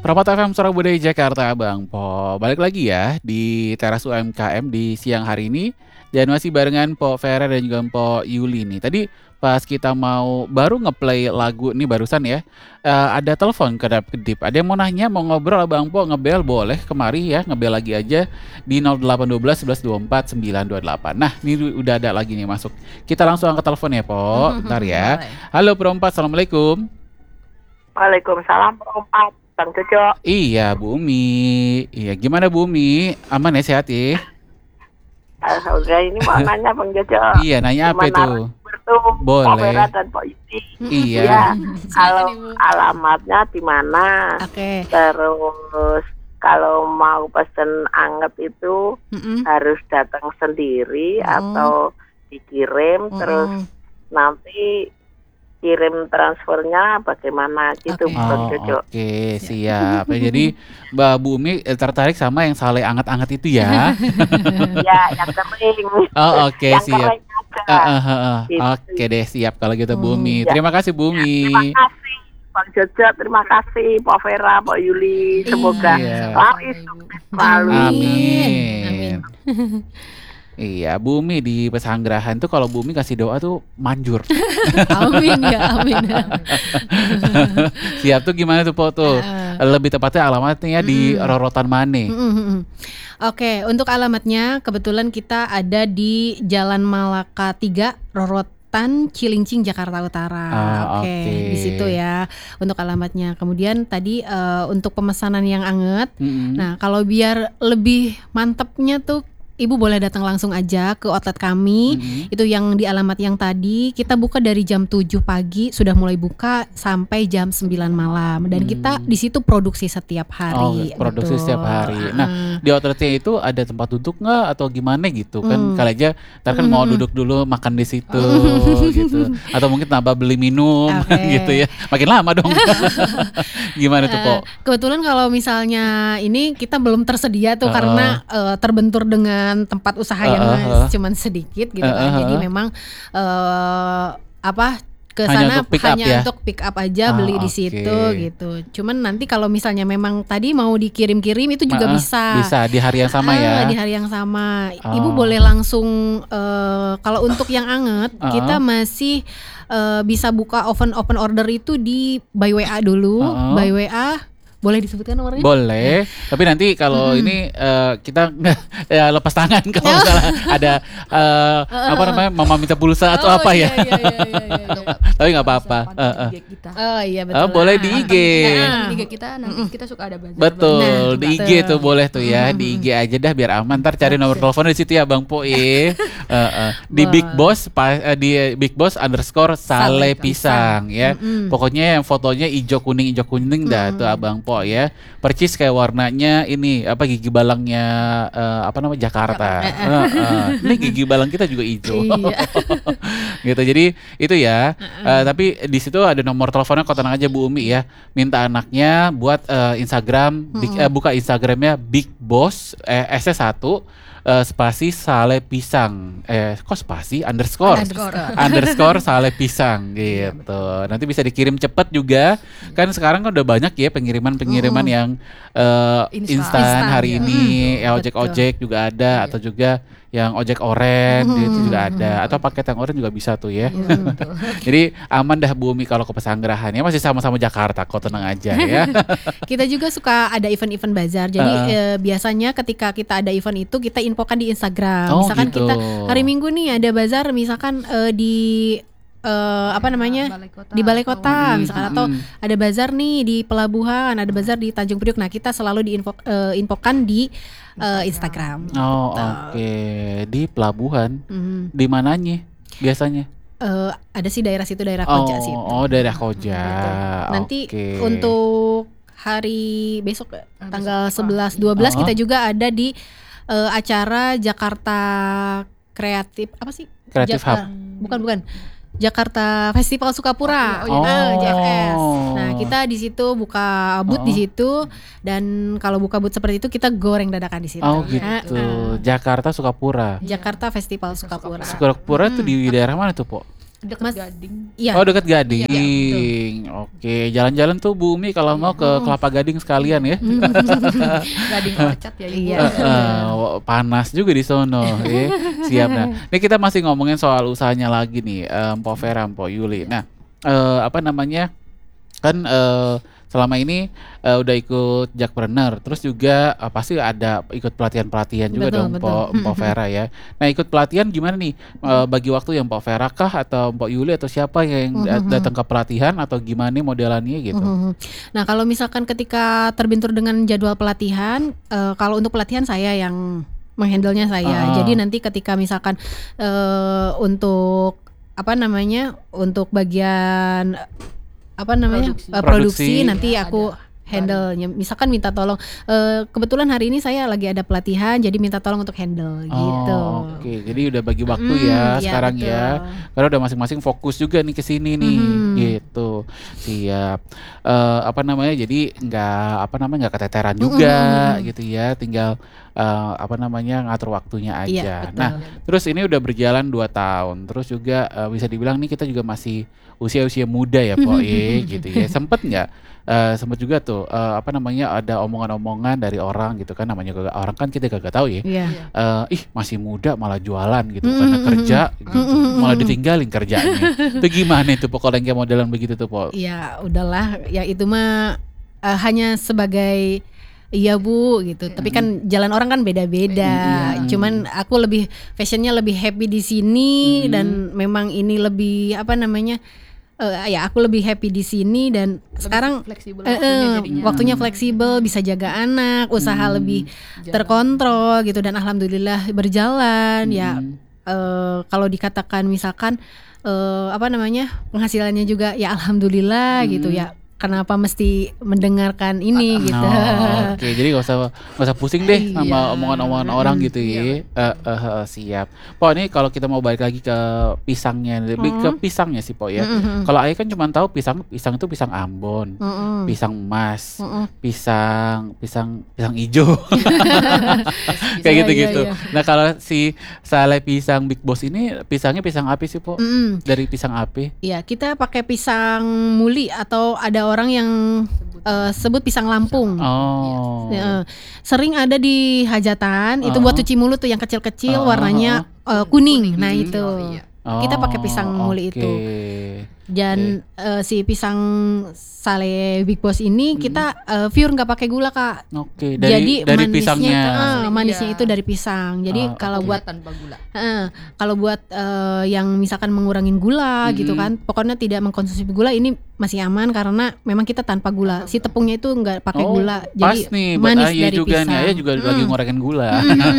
Permata FM Surabaya Jakarta Bang Po. Balik lagi ya di teras UMKM di siang hari ini. Dan masih barengan Po Vera dan juga Po Yuli nih. Tadi pas kita mau baru ngeplay lagu nih barusan ya, ada telepon kedap-kedip. Ada yang mau nanya, mau ngobrol Bang Po, ngebel boleh kemari ya, ngebel lagi aja di 0812 11 24 928. Nah, ini udah ada lagi nih masuk. Kita langsung angkat telepon ya Po. Bentar ya. Halo Perompat, Assalamualaikum. Waalaikumsalam Perompat, Bang Jojo. Iya Bu Umi. Iya gimana Bu Umi? Aman ya, sehat ya? Alhamdulillah, ini mau nanya Bang Jojo. Iya, nanya apa itu? Boleh. Pak Boleh. Vera dan Pak Yudi. Iya. Ya, Silakan, kalau Ibu. alamatnya di mana? Oke. Terus kalau mau pesen anget itu harus datang sendiri atau dikirim, terus nanti kirim transfernya bagaimana gitu Oke. Bang Oh, Jojo. oke, siap. Ya, jadi Mbak Bu Umi tertarik sama yang sale anget-anget itu ya? Ya, yang kering. Oh, oke, yang siap. kering aja. Gitu. Oke deh, siap kalau gitu Bu Umi. Ya. Terima kasih Bu Umi. Terima kasih Bang Jojo, terima kasih Pak Vera, Pak Yuli. Semoga Iya. laris sukses selalu. Amin. Iya, Bu Umi di Pesanggerahan tuh kalau Bu Umi kasih doa tuh manjur. Amin ya, amin. Siap tuh gimana tuh Po tuh? Lebih tepatnya alamatnya di Rorotan Mane. Oke, untuk alamatnya kebetulan kita ada di Jalan Malaka 3, Rorotan Cilincing, Jakarta Utara. Oke, di situ ya untuk alamatnya. Kemudian tadi untuk pemesanan yang anget. Nah, kalau biar lebih mantepnya tuh Ibu boleh datang langsung aja ke outlet kami. Itu yang di alamat yang tadi. Kita buka dari jam 7 pagi, sudah mulai buka sampai jam 9 malam. Dan kita di situ produksi setiap hari. Oh, produksi Betul. setiap hari. Nah, di outletnya itu ada tempat duduk nggak atau gimana gitu kan? Kali aja ntar kan mau duduk dulu makan di situ gitu. Atau mungkin tambah beli minum gitu ya. Makin lama dong. Gimana tuh Po? Kebetulan kalau misalnya ini kita belum tersedia tuh karena terbentur dengan tempat usaha yang cuman sedikit gitu kan. Jadi memang ke Hanya sana untuk pick up ya? untuk pick up aja, beli di situ gitu. Cuman nanti kalau misalnya memang tadi mau dikirim-kirim itu juga bisa. Bisa di hari yang sama ya. Di hari yang sama. Ibu boleh langsung kalau untuk yang anget kita masih bisa buka open order itu di by WA dulu. By WA boleh disebutkan nomornya? Boleh, tapi nanti kalau ini kita ya, lepas tangan kalau misalnya ada apa namanya mama minta pulsa atau apa ya. Tapi nggak apa-apa. Oh iya betul. Boleh di IG. Di IG kita nanti kita suka ada bazar. Betul, di IG tuh boleh tuh ya, di IG aja dah biar aman. Ntar cari nomor telepon di situ ya Bang Po. Di Big Boss di Big Boss _Sale Pisang ya. Pokoknya yang fotonya ijo kuning dah tuh Abang Po ya. Percis kayak warnanya ini apa gigi balangnya apa namanya Jakarta. Ini gigi balang kita juga hijau. Gitu. Jadi itu ya. Tapi di situ ada nomor teleponnya, kok tenang aja Bu Umi ya. Minta anaknya buat Instagram, buka Instagramnya Big Boss S1 spasi Sale Pisang. Kok spasi underscore Sale Pisang gitu. Nanti bisa dikirim cepet juga. Kan sekarang kan udah banyak ya pengiriman yang instan hari ini. Ya ojek juga ada atau juga yang ojek oren itu juga ada, atau paket yang oren juga bisa tuh ya. Jadi aman dah Bu Umi kalau ke Pesanggerahan ya, masih sama-sama Jakarta kok, tenang aja ya. Kita juga suka ada event-event bazar. Jadi biasanya ketika kita ada event itu kita infokan di Instagram. Misalkan gitu. kita hari Minggu nih ada bazar misalkan di di Balai Kota misalkan, atau ada bazar nih di Pelabuhan, ada bazar di Tanjung Priok. Nah, kita selalu infokan di Instagram. Oh, oke. Di Pelabuhan. Di mananya biasanya? Ada sih daerah situ, daerah Koja situ. Oh, daerah Koja. Nanti Oke. untuk hari besok tanggal 11 12 kita juga ada di acara Jakarta Kreatif apa sih? Creative Hub. Bukan. Jakarta Festival Sukapura, JFS. Nah, kita di situ buka booth di situ, dan kalau buka booth seperti itu kita goreng dadakan di situ. Oh gitu. Jakarta Sukapura. Jakarta Festival Sukapura. Sukapura tuh di daerah mana tuh Po? Dekat Gading. Iya. Oh, dekat Gading. Iya, Oke, jalan-jalan tuh Bu Umi kalau mau ke Kelapa Gading sekalian ya. Gading Orchard ya Ibu. Iya. Panas juga di sono. Ya. Siap. Nah, ini kita masih ngomongin soal usahanya lagi nih, Mpok Vera, Mpok Yuli. Nah, apa namanya? Kan selama ini udah ikut Jakpreneur, terus juga pasti ada ikut pelatihan-pelatihan juga Betul, dong betul. Mpok Vera ya. Nah, ikut pelatihan gimana nih? Bagi waktu yang Mpok Vera kah atau Mpok Yuli atau siapa yang datang ke pelatihan atau gimana nih modelannya gitu? Nah, kalau misalkan ketika terbentur dengan jadwal pelatihan, kalau untuk pelatihan saya yang menghandle-nya saya. Jadi nanti ketika misalkan untuk apa namanya, untuk bagian apa namanya produksi nanti Ya, aku handle-nya. Misalkan minta tolong, kebetulan hari ini saya lagi ada pelatihan, jadi minta tolong untuk handle gitu. Oke, jadi udah bagi waktu ya Iya, sekarang betul. ya. Karena udah masing-masing fokus juga nih ke sini nih, gitu. Siap. Apa namanya? Jadi nggak keteteran juga gitu ya. Tinggal apa namanya ngatur waktunya aja. Iya, betul. Nah, terus ini udah berjalan 2 tahun. Terus juga bisa dibilang nih kita juga masih usia-usia muda ya, Pok, gitu ya. Sempet juga tuh apa namanya ada omongan-omongan dari orang gitu kan, namanya orang kan kita kagak tahu ya. Iya. Ih masih muda malah jualan gitu karena kerja gitu, malah ditinggalin kerjanya. Itu gimana itu Pok kalau yang kayak modelan begitu tuh Pok? Ya udahlah, ya itu mah hanya sebagai iya Bu gitu. Tapi kan jalan orang kan beda-beda. Cuman aku lebih fashionnya lebih happy di sini dan memang ini lebih apa namanya? Ya aku lebih happy di sini dan sekarang fleksibel waktunya jadinya. waktunya fleksibel, bisa jaga anak, usaha lebih terkontrol gitu dan alhamdulillah berjalan ya. Kalau dikatakan misalkan apa namanya penghasilannya juga ya alhamdulillah gitu ya. Kenapa mesti mendengarkan ini gitu? Oke, jadi gak usah pusing deh sama omongan-omongan orang gitu ya. Siap. Pok, ini kalau kita mau balik lagi ke pisangnya, lebih ke pisangnya sih Pok ya. Kalau Ayah kan cuma tahu pisang itu pisang Ambon, pisang emas, pisang hijau, kayak gitu-gitu. Iya. Nah kalau si Saleh Pisang Big Boss ini pisangnya pisang api sih Pok? Dari pisang api? Ya kita pakai pisang muli atau ada orang yang sebut pisang Lampung. Oh. Ya, sering ada di hajatan, itu buat cuci mulut tuh yang kecil-kecil warnanya kuning. Nah itu kita pakai pisang muli itu. Dan si pisang Saleh Big Boss ini kita pure nggak pakai gula Kak. Oke, Jadi dari manisnya pisangnya. manisnya itu dari pisang. Jadi kalau buat tanpa gula. kalau buat yang misalkan mengurangin gula gitu kan, pokoknya tidak mengkonsumsi gula ini masih aman karena memang kita tanpa gula. Si tepungnya itu nggak pakai gula, Pas jadi nih buat manis Ayah dari juga pisang. nih, Ayah juga lagi ngurangin gula.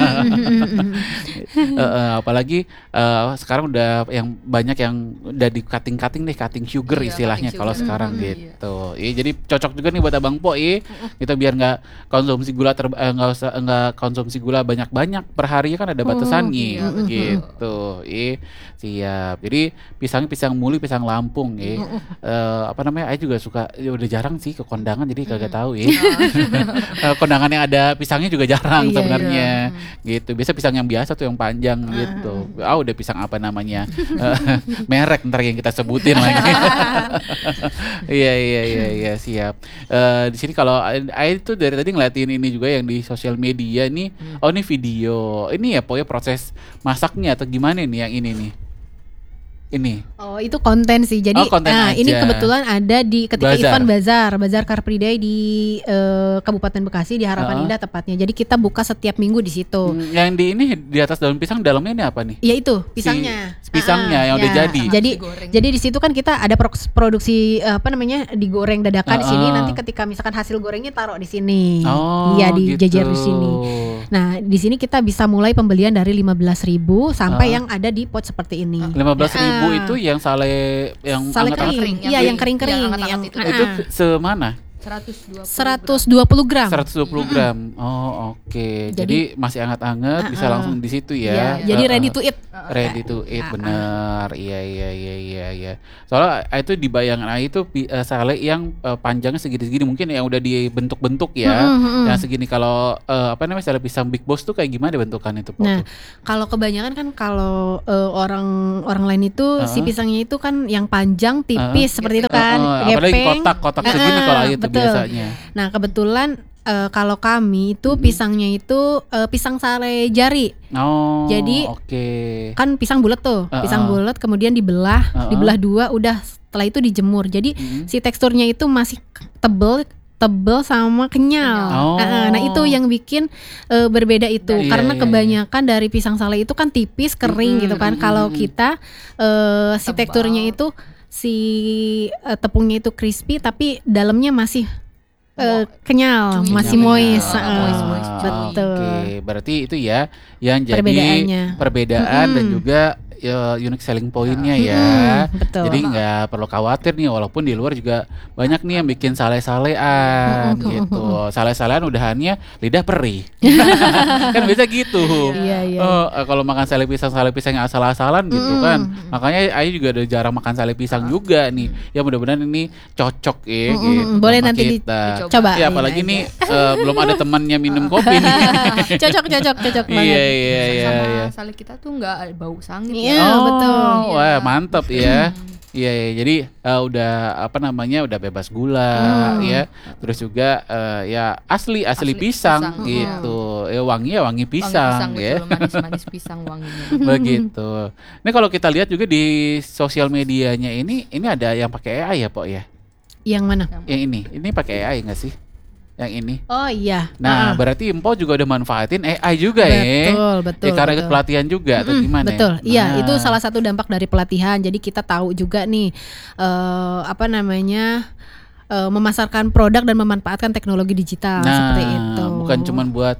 Apalagi sekarang udah yang banyak yang udah di cutting deh, cutting sugar Iya, istilahnya cutting kalau sugar. sekarang gitu. Iya, jadi cocok juga nih buat Abang Po kita biar nggak konsumsi gula nggak konsumsi gula banyak-banyak per hari kan ada batasannya gitu. Siap. Jadi pisang muli, pisang Lampung apa namanya? Ayah juga suka udah jarang sih ke kondangan jadi kagak tahu kondangan yang ada pisangnya juga jarang Iya, sebenarnya gitu. Biasa pisang yang biasa tuh yang panjang gitu. Udah pisang apa namanya? Merek ntar yang kita sebutin lagi. Iya siap. Di sini kalau Ayah tuh dari tadi ngeliatin ini juga yang di sosial media nih. Oh ini video. Ini ya pokoknya proses masaknya atau gimana nih yang ini nih? Ini. Oh itu konten sih. Jadi konten ini aja. kebetulan ada di ketika Bazar. event Bazar Car Free Day di Kabupaten Bekasi di Harapan Indah tepatnya. Jadi kita buka setiap minggu di situ. Yang di ini di atas daun pisang dalamnya ini apa nih? Ya itu pisangnya. Si pisangnya yang udah jadi. Jadi di situ kan kita ada produksi apa namanya digoreng dadakan di sini. Nanti ketika misalkan hasil gorengnya taruh di sini. Iya dijajar di sini. Nah di sini kita bisa mulai pembelian dari 15.000 sampai yang ada di pot seperti ini. 15.000 itu yang sale yang Sale anget-anget. kering. yang Iya kering. yang kering-kering Yang anget-anget itu. Itu semana? 120 gram. 120 gram. Oh, oke. Jadi masih anget-anget bisa langsung di situ ya. Iya, jadi ready to eat. Ready to eat, bener. Iya. Soalnya itu di bayangan itu sale yang panjangnya segini-segini, mungkin yang udah dibentuk-bentuk ya. Yang segini. Kalau sale pisang Big Boss tuh kayak gimana bentukan itu? Nah, kalau kebanyakan kan kalau orang lain itu si pisangnya itu kan yang panjang tipis seperti itu kan. Apalagi Gepeng. kotak segini kalau itu Betul. biasanya. Nah, kebetulan kalau kami itu pisangnya itu pisang sale jari. Oh, Jadi oke. kan pisang bulat tuh, pisang bulat kemudian dibelah 2, udah setelah itu dijemur. Jadi si teksturnya itu masih tebel sama kenyal. Nah, itu yang bikin berbeda itu. Karena kebanyakan dari pisang sale itu kan tipis, kering gitu kan. Kalau kita si teksturnya itu si tepungnya itu crispy tapi dalamnya masih kenyal, masih moist. Betul. Oke, berarti itu ya yang jadi Perbedaannya. perbedaan dan juga unique selling point-nya ya. Betul. Jadi nggak perlu khawatir nih, walaupun di luar juga banyak nih yang bikin sale-salean gitu. Sale-salean udahannya lidah perih. Kan bisa gitu. Iya. Kalau makan sale pisang yang asal-asalan gitu kan. Makanya Ayu juga udah jarang makan sale pisang juga nih. Ya mudah-mudahan ini cocok ya gitu. Boleh sama nanti kita. dicoba. Ya apalagi nih belum ada temannya minum kopi nih. cocok banget. Iya. Sama sale kita tuh nggak bau sangit. Iya, betul. Wah, mantap ya. Iya, jadi udah udah bebas gula ya. Terus juga ya asli pisang gitu. Ya wangi pisang ya. Betul, manis pisang wanginya. Begitu. Ini kalau kita lihat juga di sosial medianya ini ada yang pakai AI ya, Pok ya? Yang mana? Yang ini pakai AI nggak sih? Yang ini. Oh iya. Nah, berarti Empo juga udah manfaatin AI juga Betul. ya karena ikut pelatihan juga atau gimana? Betul. Iya, Nah. itu salah satu dampak dari pelatihan. Jadi kita tahu juga nih memasarkan produk dan memanfaatkan teknologi digital seperti itu. Bukan cuma buat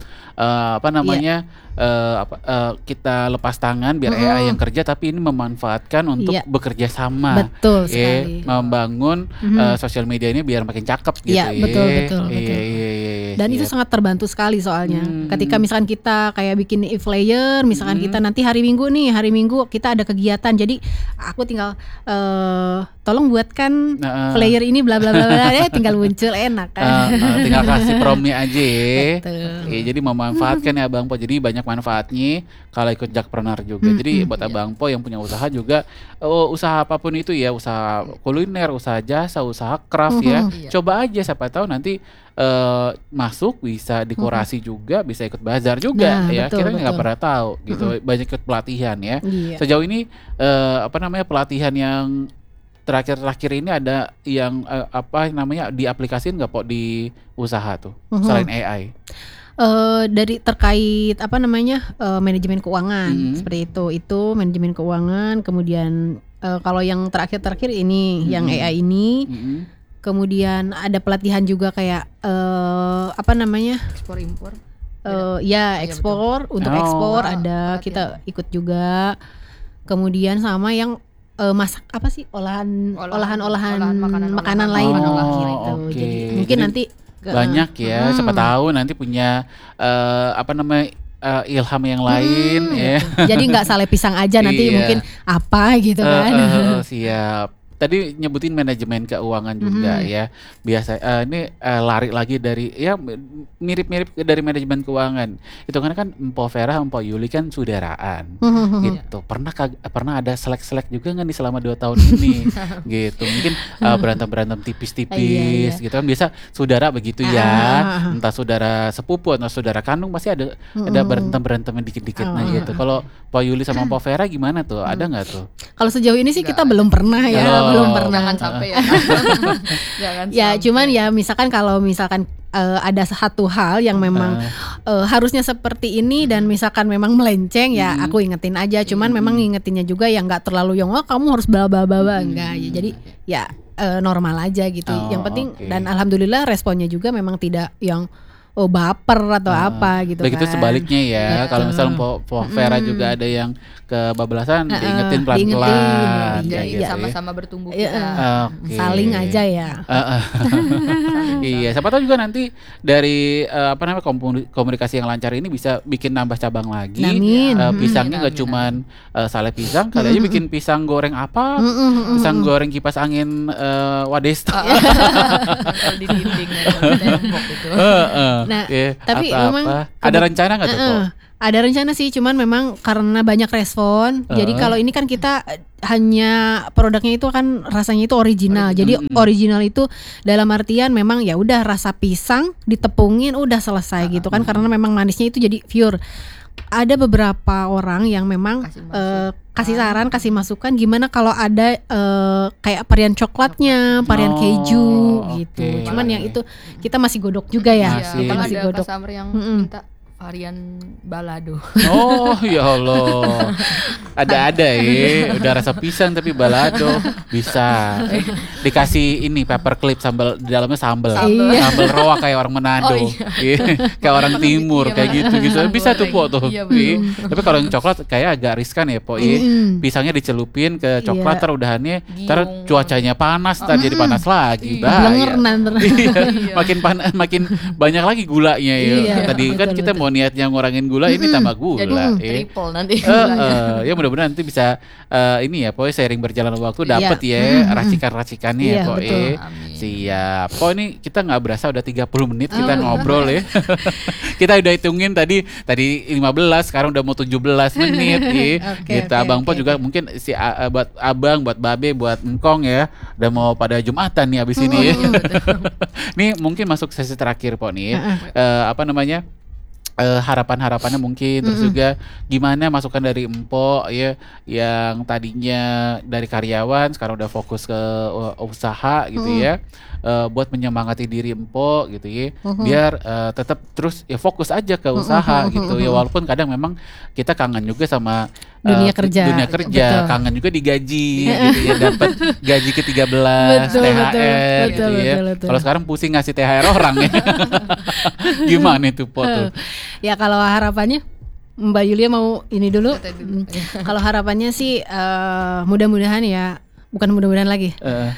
kita lepas tangan biar AI yang kerja, tapi ini memanfaatkan untuk bekerja sama. Betul sekali. Membangun sosial media ini biar makin cakep gitu ya. Betul. Dan itu sangat terbantu sekali soalnya. Ketika misalkan kita kayak bikin e-flyer, misalkan kita nanti hari Minggu kita ada kegiatan. Jadi aku tinggal tolong buatkan flyer ini bla bla bla tinggal muncul enak kan. Tinggal kasih promnya aja. Betul. Jadi memanfaatkan ya Bang Po. Jadi banyak manfaatnya kalau ikut Jakpreneur juga. Jadi buat Abang Po yang punya usaha juga, usaha apapun itu ya, usaha kuliner, usaha jasa, usaha craft ya. Coba aja, siapa tahu nanti masuk bisa dekorasi juga, bisa ikut bazar juga ya. Kita nggak pernah tahu gitu. Banyak ikut pelatihan ya. Sejauh ini pelatihan yang terakhir ini ada yang diaplikasiin nggak Pok di usaha tuh selain AI? Dari terkait manajemen keuangan seperti itu manajemen keuangan. Kemudian kalau yang terakhir ini yang AI ini, kemudian ada pelatihan juga kayak Ekspor impor. Ekspor untuk ekspor ada, kita ikut juga. Kemudian sama yang masak olahan makanan lain gitu. Jadi mungkin nanti banyak ya, siapa tahu nanti punya ilham yang lain ya. Jadi nggak sale pisang aja, nanti mungkin apa gitu kan. Siap. Tadi nyebutin manajemen keuangan juga ya. Biasa ini lari lagi dari ya mirip-mirip dari manajemen keuangan. Itu kan Empo Vera, Empo Yuli kan saudaraan. Gitu. Pernah ada selek-selek juga nggak nih selama 2 tahun ini? Gitu. Mungkin berantem tipis-tipis gitu kan. Biasa saudara begitu ya. Entah saudara sepupu atau saudara kandung pasti ada berantem dikit-dikit gitu. Kalau Empo Yuli sama Empo Vera gimana tuh? Ada nggak tuh? Kalau sejauh ini sih kita belum pernah ya. Belum pernah. Jangan sampai ya. Ya, cuman ya misalkan kalau ada satu hal yang memang harusnya seperti ini dan misalkan memang melenceng ya aku ingetin aja. Cuman memang ngingetinnya juga yang nggak terlalu yang kamu harus bla bla bla enggak ya. Jadi ya normal aja gitu. Yang penting dan alhamdulillah responnya juga memang tidak yang baper atau apa gitu. Begitu kan. sebaliknya ya. Kalau misalnya Po Vera juga ada yang kebablasan, diingetin pelan-pelan. Jadi sama-sama bertumbuh saling aja ya. Iya, siapa tahu juga nanti dari apa namanya komunikasi yang lancar ini bisa bikin nambah cabang lagi. Amin. Pisangnya nggak Amin, cuman sale pisang, kali aja bikin pisang goreng apa? Pisang goreng kipas angin Wadesta. Nempel di dinding tembok itu. Nah, Iya, tapi atau memang apa? Ada rencana nggak tuh, Po? Ada rencana sih, cuman memang karena banyak respon. Jadi kalau ini kan kita hanya produknya itu kan rasanya itu original. Jadi original itu dalam artian memang ya udah rasa pisang ditepungin udah selesai gitu kan, karena memang manisnya itu jadi pure. Ada beberapa orang yang memang kasih saran, kasih masukan gimana kalau ada kayak varian coklatnya, varian keju gitu. Cuman yang itu kita masih godok juga ya. Masih. Kita Kan masih ada godok. customer yang minta varian balado. Oh ya Allah, ada ya, udah rasa pisang tapi balado bisa. Dikasih ini paperclip sambal di dalamnya sambal roa kayak orang Manado, Iya, kayak orang Timur kayak gitu bisa tuh Po tuh. Iya, Iya. Tapi kalau yang coklat kayak agak riskan ya Po. Pisangnya dicelupin ke coklat, ntar udahannya, ntar cuacanya panas, ntar jadi panas lagi, Blenger bahaya. nanti. Iya, makin banyak lagi gulanya ya. Iya, Tadi kan betul, kita mau niatnya ngurangin gula, ini tambah gula. Jadi triple nanti gulanya. Ya mudah-mudahan nanti bisa ini ya, pokoknya seiring berjalan waktu dapat Iya. ya racikan-racikannya ya, Iya, Po. betul. Amin. Siap. Po, ini kita nggak berasa udah 30 menit kita ngobrol ya. Kita udah hitungin tadi 15, sekarang udah mau 17 menit ya. Oke, Gitu. oke, Abang Po oke. juga mungkin buat Abang, buat Babe, buat Engkong ya, udah mau pada Jumatan nih abis ini ya. Nih mungkin masuk sesi terakhir Po nih. Apa namanya? Harapan-harapannya mungkin, terus juga gimana masukan dari Empo ya, yang tadinya dari karyawan sekarang udah fokus ke usaha gitu ya, buat menyemangati diri Empo gitu ya, biar tetap terus ya fokus aja ke usaha gitu ya, walaupun kadang memang kita kangen juga sama Dunia kerja. Betul. kangen juga digaji gitu ya, dapat gaji ke-13, Betul, THR gitu betul, ya. betul. Kalau sekarang pusing ngasih THR orang ya. Gimana itu Po tuh? Ya kalau harapannya Mbak Yulia mau ini dulu. Kata dulu. Kalau harapannya sih mudah-mudahan ya, bukan mudah-mudahan lagi.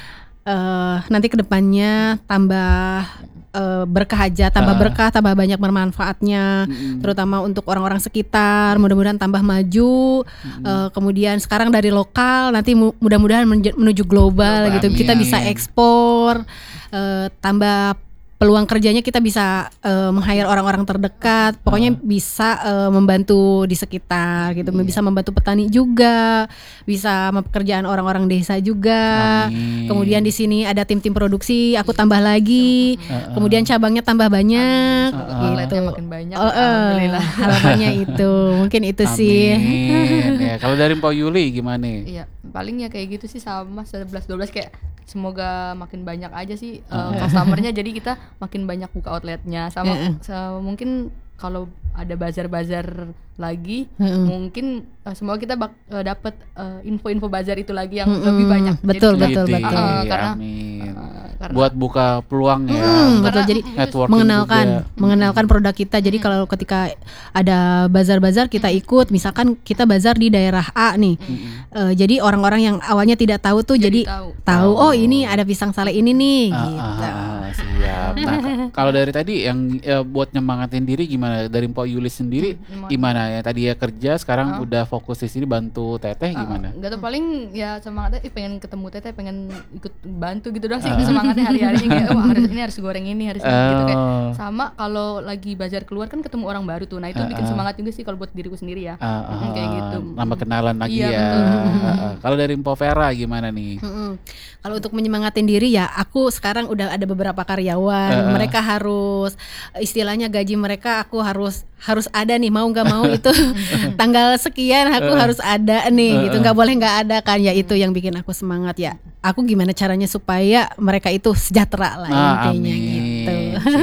Nanti kedepannya tambah berkah aja, tambah berkah, tambah banyak bermanfaatnya, terutama untuk orang-orang sekitar. Mudah-mudahan tambah maju. Kemudian sekarang dari lokal, nanti mudah-mudahan menuju global gitu. Amin, Kita bisa amin. ekspor, tambah peluang kerjanya, kita bisa meng-hire orang-orang terdekat, pokoknya bisa membantu di sekitar gitu, bisa membantu petani juga, bisa pekerjaan orang-orang desa juga. Amin. Kemudian di sini ada tim-tim produksi, aku tambah lagi, kemudian cabangnya tambah banyak, Outletnya gitu. makin banyak. Alhamdulillah. Harapannya itu, mungkin itu sih. Amin. Ya, kalau dari Mpok Yuli gimana? Iya, paling ya kayak gitu sih, sama 11-12 kayak semoga makin banyak aja sih customernya, jadi kita makin banyak buka outletnya sama mungkin kalau ada bazar-bazar lagi mungkin semoga kita dapat info-info bazar itu lagi yang lebih banyak. Betul, Jadi, betul, Gitu, betul. iya, Karena amin. karena Buat buka peluang ya. Betul, jadi Networking mengenalkan produk kita. Jadi kalau ketika ada bazar-bazar kita ikut, misalkan kita bazar di daerah A nih, jadi orang-orang yang awalnya tidak tahu tuh jadi tahu, oh ini ada pisang sale ini nih, gitu. Siap. Nah, kalau dari tadi yang buat nyemangatin diri gimana? Dari Mpok Yuli sendiri gimana ya? Tadi ya kerja, sekarang udah fokus di sini bantu Teteh gimana? Enggak tuh, paling ya semangatnya pengen ketemu Teteh, pengen ikut bantu gitu doang sih. Semangatnya hari-harinya kayak wah harus goreng ini, harus ini gitu kayak. Sama kalau lagi bazar keluar kan ketemu orang baru tuh. Nah, itu bikin semangat juga sih kalau buat diriku sendiri ya. Kayak gitu. Nambah kenalan lagi Iya, ya. betul. Kalau dari Mpok Vera gimana nih? Kalau untuk menyemangatin diri ya, aku sekarang udah ada beberapa karyawan, mereka harus istilahnya gaji mereka aku harus ada nih, mau nggak mau itu tanggal sekian aku harus ada nih, gitu, nggak boleh nggak ada kan, ya itu yang bikin aku semangat ya. Aku gimana caranya supaya mereka itu sejahtera lah intinya gitu.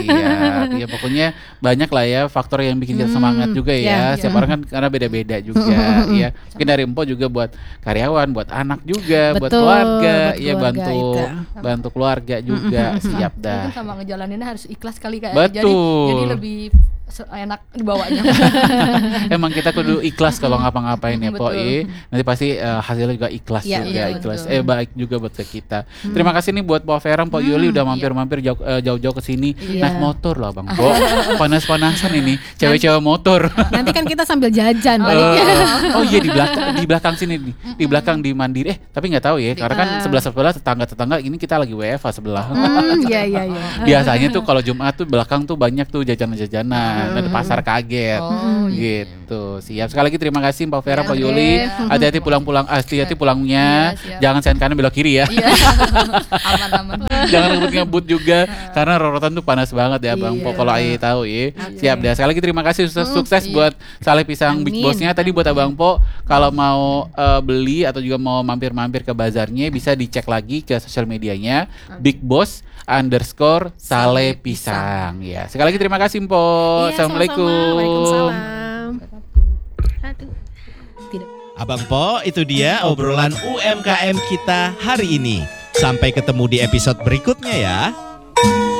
Siap. Ya pokoknya banyak lah ya faktor yang bikin kita semangat juga ya. Setiap orang kan karena beda-beda juga ya. Mungkin dari Empo juga buat karyawan, buat anak juga, buat Betul, keluarga, buat ya keluarga itu. bantu keluarga juga. Siap dah. Mungkin sama ngejalaninnya harus ikhlas kali Kak. Betul. Jadi lebih enak dibawanya. Emang kita kudu ikhlas kalau ngapa-ngapain ya Betul. Poi. Nanti pasti hasilnya juga ikhlas Iya, juga, iya, ikhlas. betul. Baik juga buat kita. Terima kasih nih buat Po Vera, Po Yuli udah mampir-mampir jauh-jauh ke sini. Iya. Naik motor loh Bang Po. Panas-panasan ini, cewek-cewek motor. Nanti kan kita sambil jajan baliknya. Oh iya di belakang sini nih. Di belakang di Mandiri. Tapi nggak tahu ya, karena kan sebelah tetangga ini kita lagi WFH sebelah. Iya. Biasanya tuh kalau Jumat tuh belakang tuh banyak tuh jajanan-jajanan, ada pasar kaget. Gitu. Siap. Sekali lagi terima kasih Mbak Vera, Ya, Pak oke. Yuli. Hati-hati hati-hati pulangnya. Iya, siap. Jangan sen kanan belok kiri ya. Iya. Aman-aman. Jangan ngebut juga karena rorotan tuh panas banget ya Bang Po. Kalau Ai tahu ya. Siap deh. Sekali lagi terima kasih sukses buat Sale Pisang Big Amin. Boss-nya. Tadi buat Abang Po kalau mau beli atau juga mau mampir-mampir ke bazarnya bisa dicek lagi ke sosial medianya Big Boss _Sale Pisang ya. Sekali lagi terima kasih Po. Iya, Assalamualaikum. sama-sama. Waalaikumsalam. Aduh. Tidak. Abang Po, itu dia obrolan UMKM kita hari ini. Sampai ketemu di episode berikutnya ya.